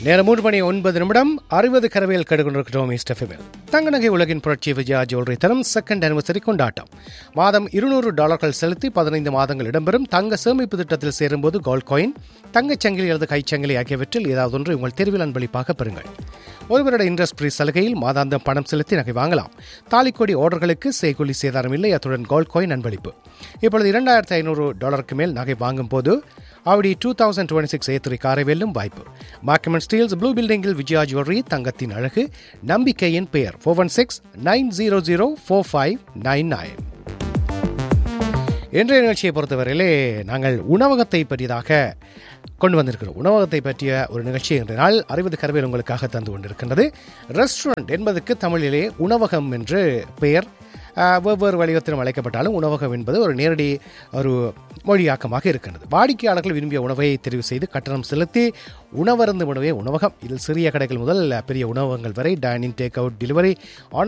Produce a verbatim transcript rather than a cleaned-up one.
நேரம் மூன்று மணி ஒன்பது நிமிடம் அறுபது கரவையில் கடுகொண்டிருக்கிறோம் இஸ்டெஃபிமில். தங்க நகை உலகின் புரட்சி விஜயா ஜுவல்லரி தரும் செகண்ட் அனிவர்சரி கொண்டாட்டம். மாதம் இருநூறு டாலர்கள் செலுத்தி பதினைந்து மாதங்கள் இடம்பெறும் தங்க சேமிப்பு திட்டத்தில் சேரும்போது கோல்ட் காயின், தங்கச் சங்கிலி அல்லது கைச்சங்கிலி ஆகியவற்றில் ஏதாவது ஒன்று உங்கள் தேர்வில் அன்பளிப்பாக பெறுங்கள். ஒருவருடைய இன்ட்ரெஸ்ட் ஃப்ரீ சலுகையில் மாதாந்தம் பணம் செலுத்தி நகை வாங்கலாம். தாலிக்கொடி ஆர்டர்களுக்கு செய்கூலி சேதாரம் இல்லை. அத்துடன் கோல்ட் காயின் அன்பளிப்பு. இப்பொழுது இரண்டாயிரத்தி ஐநூறு டாலருக்கு மேல் நகை வாங்கும் போது ஆடி two thousand twenty six A three காரை வெல்லும் வாய்ப்பு. மார்க்கமெண்ட் ஸ்டீல்ஸ் ப்ளூ பில்டிங்கில் விஜயா ஜுவல்லரி, தங்கத்தின் அழகு, நம்பிக்கையின் பெயர். Four one six nine zero zero four five nine nine. இன்றைய நிகழ்ச்சியை பொறுத்தவரையிலே நாங்கள் உணவகத்தை பற்றியதாக கொண்டு வந்திருக்கிறோம். உணவகத்தை பற்றிய ஒரு நிகழ்ச்சி இன்றைய நாள் அறுபது கரவையில் உங்களுக்காக தந்து கொண்டிருக்கின்றது. ரெஸ்டாரண்ட் என்பதற்கு தமிழிலே உணவகம் என்று பெயர். வெவ்வேறு வடிவத்திலும் அழைக்கப்பட்டாலும் உணவகம் என்பது ஒரு நேரடி ஒரு மொழியாக்கமாக இருக்கின்றது. வாடிக்கையாளர்கள் விரும்பிய உணவை தெரிவு செய்து கட்டணம் செலுத்தி உணவருந்து உணவே உணவகம். இதில் சிறிய கடைகள் முதல் பெரிய உணவகங்கள் வரை டைனிங், டேக் அவுட், டெலிவரி,